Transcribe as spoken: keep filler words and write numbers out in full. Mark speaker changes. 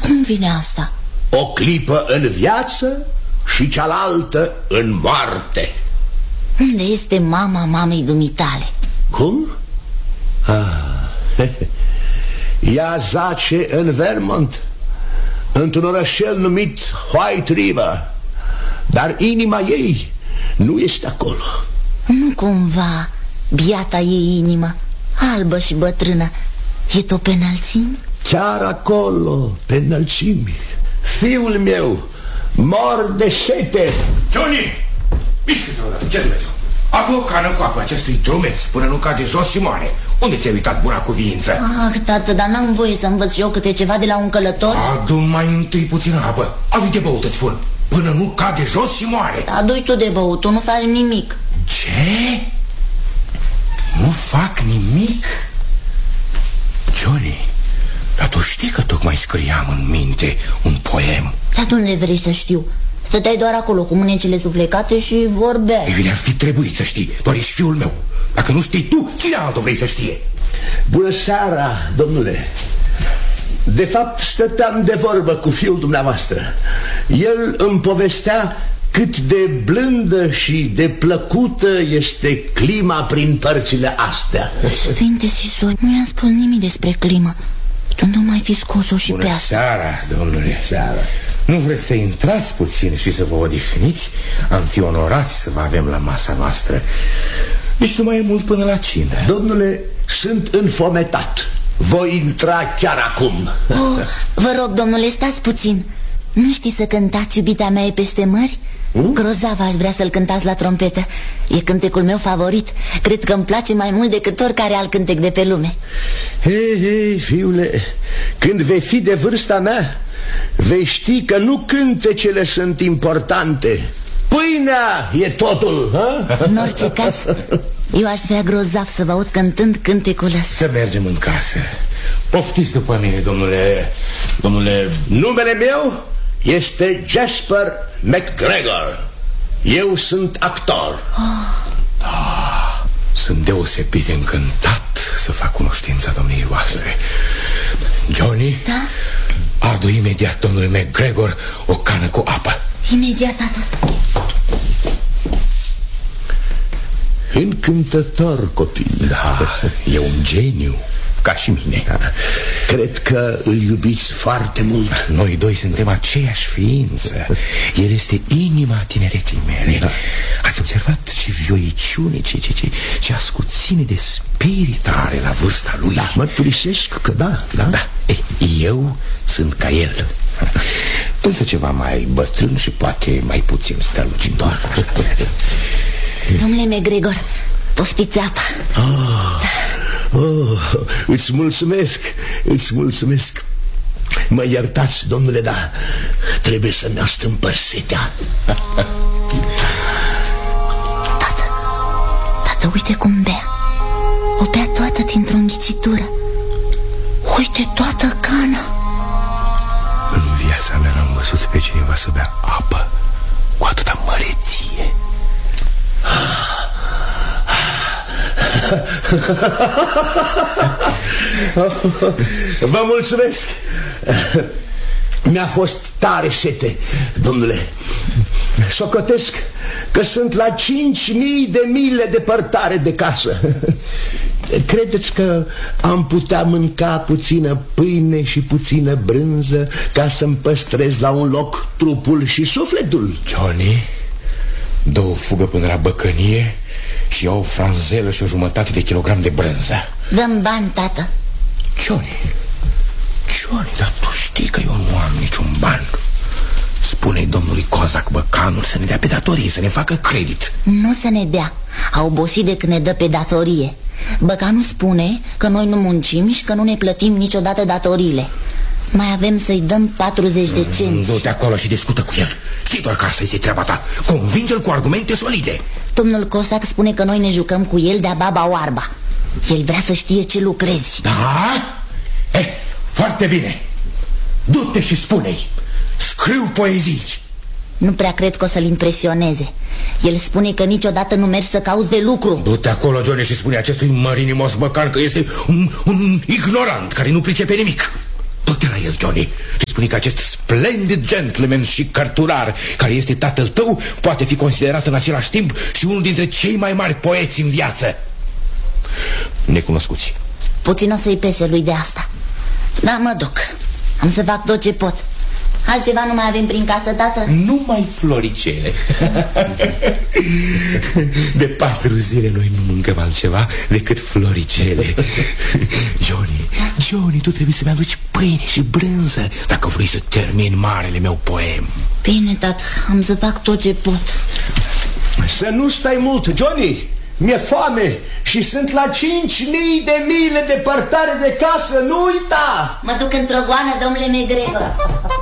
Speaker 1: Cum vine asta?
Speaker 2: O clipă în viață și cealaltă în moarte.
Speaker 1: Unde este mama mamei dumitale?
Speaker 2: Cum? Ah, ea zace în Vermont, într-un orășel numit White River, dar inima ei nu este acolo.
Speaker 1: Nu cumva biata ei inimă, albă și bătrână, e tot pe înălțimi?
Speaker 2: Chiar acolo, pe înălțimi. Fiul meu mor de sete.
Speaker 3: Johnny, mișcă-te odată, ce Dumnezeu? Adu o cană cu apă acestui drumeț până nu cade jos și moare. Unde ți-ai uitat buna cuviință?
Speaker 1: Ah, tată, dar n-am voie să învăț și eu câte ceva de la un călător?
Speaker 3: Adu mai întâi puțină apă. Adu-i de băut, îți spun. Până nu cade jos și moare.
Speaker 1: Adu-i tu de băut, tu nu faci nimic.
Speaker 3: Ce? Nu fac nimic? Johnny, dar tu știi că tocmai scriam în minte un poem.
Speaker 1: Dar unde vrei să știu? Stăteai doar acolo cu mânecile suflecate și vorbeai.
Speaker 3: Ei bine, ar fi trebuit să știi, doar ești fiul meu. Dacă nu știi tu, cine altul vrei să știe?
Speaker 2: Bună seara, domnule. De fapt, stăteam de vorbă cu fiul dumneavoastră. El îmi povestea cât de blândă și de plăcută este clima prin părțile astea.
Speaker 1: Sfinte Sisoi, nu i-am spus nimic despre climă. Tu nu mai fi scos-o și
Speaker 3: Bună
Speaker 1: pe asta.
Speaker 3: seara, domnule.
Speaker 2: Seara.
Speaker 3: Nu vreți să intrați puțin și să vă odihniți? Am fi onorați să vă avem la masa noastră. Nici nu mai e mult până la cină.
Speaker 2: Domnule, sunt înfometat. Voi intra chiar acum.
Speaker 1: Oh, vă rog, domnule, stați puțin. Nu știi să cântați Iubita mea e peste mări? Hmm? Grozav aș vrea să-l cântați la trompetă. E cântecul meu favorit. Cred că îmi place mai mult decât oricare alt cântec de pe lume.
Speaker 2: Hei, hei, fiule, când vei fi de vârsta mea, vei ști că nu cântecele sunt importante. Pâinea e totul, ha?
Speaker 1: În orice caz, eu aș vrea grozav să vă aud cântând cântecul ăsta.
Speaker 3: Să mergem în casă. Poftiți după mine, domnule... Domnule...
Speaker 2: Numele meu este Jasper McGregor. Eu sunt actor.
Speaker 1: Oh.
Speaker 3: Da, sunt deosebit de încântat să fac cunoștința domniei voastre. Johnny,
Speaker 1: da?
Speaker 3: Adu imediat domnului McGregor o cană cu apă.
Speaker 1: Imediat, tată.
Speaker 2: Încântător copil.
Speaker 3: Da, e un geniu, ca și mine.
Speaker 2: Da. Cred că îl iubiți foarte mult.
Speaker 3: Noi doi suntem aceeași ființă. El este inima tinereții mele. Da. Ați observat ce vioiciune, ce, ce, ce, ce ascuțime de spirit are la vârsta lui.
Speaker 2: Da, mărturisesc că da, da,
Speaker 3: da. Ei, eu sunt ca el, însă ceva mai bătrân și poate mai puțin strălucitor.
Speaker 1: Domnule McGregor, poftiți apa.
Speaker 2: Oh, oh, îți mulțumesc, îți mulțumesc. Mă iertați, domnule, dar trebuie să-mi astâmpăr setea.
Speaker 1: Tată, tată, uite cum bea. O bea toată dintr-o înghițitură. Uite toată cana.
Speaker 3: În viața mea n-am văzut pe cineva să bea apă cu atâta măreție.
Speaker 2: Vă mulțumesc. Mi-a fost tare sete, domnule. Socotesc că sunt la cinci mii de mile departare de casă. Credeți că am putea mânca puțină pâine și puțină brânză ca să-mi păstrez la un loc trupul și sufletul?
Speaker 3: Johnny, dă o fugă până la băcănie și ia o franzelă și o jumătate de kilogram de brânză.
Speaker 1: Dăm bani, tată.
Speaker 3: Johnny, Johnny, dar tu știi că eu nu am niciun ban. Spune-i domnului Cozac Băcanul să ne dea pe datorie, să ne facă credit.
Speaker 1: Nu să ne dea, a obosit de când ne dă pe datorie. Băcanul spune că noi nu muncim și că nu ne plătim niciodată datoriile. Mai avem să-i dăm patruzeci de cenți.
Speaker 3: Du-te acolo și discută cu el. Știi doar că asta este treaba ta. Convinge-l cu argumente solide.
Speaker 1: Domnul Cosac spune că noi ne jucăm cu el de-a baba oarba. El vrea să știe ce lucrezi.
Speaker 3: Da? Eh, foarte bine. Du-te și spune-i. Scriu poezii.
Speaker 1: Nu prea cred că o să-l impresioneze. El spune că niciodată nu mergi să cauți de lucru.
Speaker 3: Du-te acolo, Johnny, și spune acestui mărinimos băcan că este un, un ignorant care nu pricepe nimic. Du-te la el, Johnny, și spune că acest splendid gentleman și cărturar, care este tatăl tău, poate fi considerat în același timp și unul dintre cei mai mari poeți în viață. Necunoscuți.
Speaker 1: Puțin o să-i pese lui de asta. Da, mă duc. Am să fac tot ce pot. Altceva nu mai avem prin casă, tată?
Speaker 3: Numai floricele. De patru zile noi nu mâncăm altceva decât floricele. Johnny, Johnny, tu trebuie să-mi aduci pâine și brânză dacă vrei să termin marele meu poem.
Speaker 1: Bine, tată, am să fac tot ce pot.
Speaker 2: Să nu stai mult, Johnny. Mi-e foame și sunt la cinci mii de mile departare de casă, nu uita!
Speaker 1: Mă duc într-o goană, domnule McGregor.